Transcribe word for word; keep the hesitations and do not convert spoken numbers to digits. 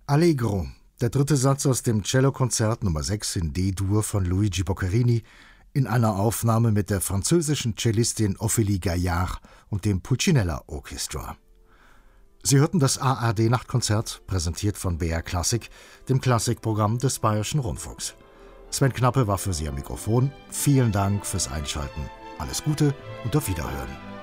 Allegro, der dritte Satz aus dem Cellokonzert Nummer sechs in D-Dur von Luigi Boccherini in einer Aufnahme mit der französischen Cellistin Ophélie Gaillard und dem Pulcinella Orchestra. Sie hörten das A R D-Nachtkonzert, präsentiert von B R Klassik, dem Klassikprogramm des Bayerischen Rundfunks. Sven Knappe war für Sie am Mikrofon. Vielen Dank fürs Einschalten. Alles Gute und auf Wiederhören.